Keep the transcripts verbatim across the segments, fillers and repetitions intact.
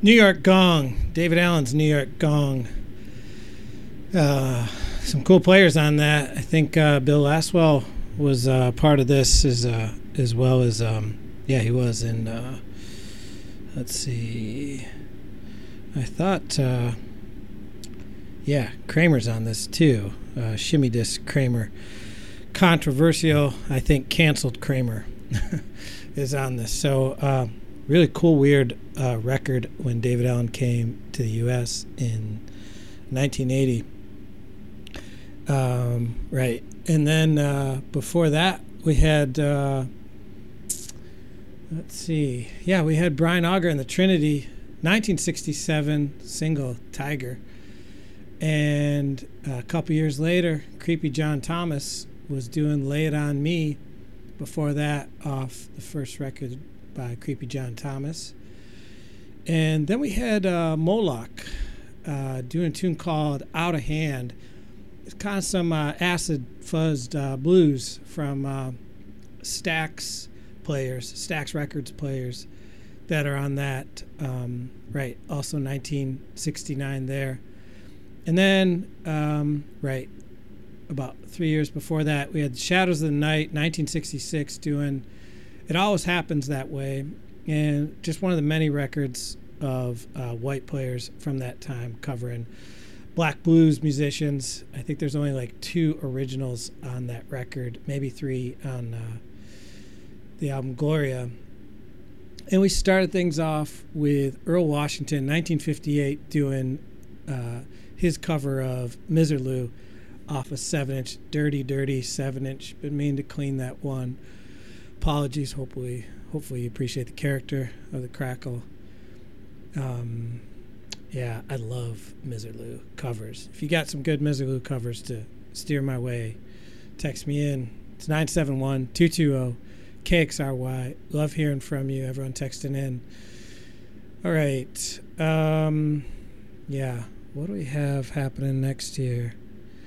New York Gong, David Allen's New York Gong. Uh, some cool players on that. I think uh, Bill Laswell was uh, part of this as uh, as well as um, yeah, he was. And uh, let's see, I thought uh, yeah, Kramer's on this too. Uh, Shimmy Disc Kramer, controversial, I think canceled Kramer is on this. So uh, really cool, weird uh, record when David Allen came to the U S in nineteen eighty. Um, right. And then uh, before that, we had, uh, let's see. Yeah, we had Brian Auger and the Trinity, nineteen sixty-seven single, Tiger. And a couple years later, Creepy John Thomas was doing Lay It On Me. Before that, off the first record by Creepy John Thomas. And then we had uh, Moloch uh, doing a tune called Out of Hand. It's kind of some uh, acid fuzzed uh, blues from uh, Stax players, Stax Records players that are on that. Um, right, also nineteen sixty-nine there. And then, um, right, about three years before that, we had Shadows of the Night, nineteen sixty-six, doing It Always Happens That Way. And just one of the many records of uh, white players from that time covering black blues musicians. I think there's only like two originals on that record, maybe three on uh, the album Gloria. And we started things off with Earl Washington, nineteen fifty-eight, doing uh, his cover of Miserlou off a seven inch, dirty, dirty seven inch. Been meaning to clean that one. Apologies. Hopefully, hopefully you appreciate the character of the crackle. Um, yeah, I love Miserlou covers. If you got some good Miserlou covers to steer my way, text me in. It's nine seven one, two two zero, K X R Y. Love hearing from you. Everyone texting in. All right. Um, yeah. What do we have happening next year?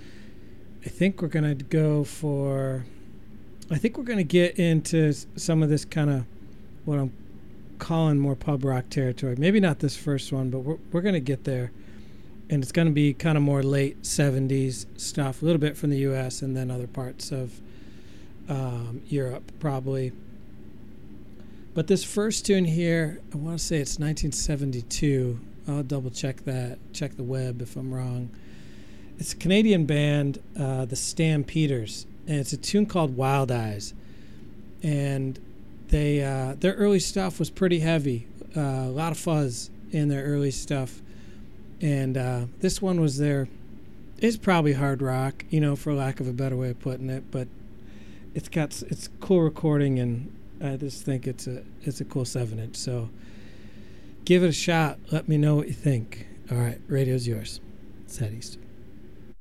I think we're going to go for, I think we're going to get into some of this kind of what I'm calling more pub rock territory. Maybe not this first one, but we're, we're going to get there. And it's going to be kind of more late seventies stuff, a little bit from the U S and then other parts of um, Europe probably. But this first tune here, I want to say it's nineteen seventy-two. I'll double check that, check the web if I'm wrong. It's a Canadian band, uh, the Stampeders, and it's a tune called Wild Eyes. And they uh, their early stuff was pretty heavy, uh, a lot of fuzz in their early stuff. And uh, this one was their, it's probably hard rock, you know, for lack of a better way of putting it, but it's got it's cool recording, and I just think it's a it's a cool seven inch. So give it a shot. Let me know what you think. All right, radio's yours. It's Head East.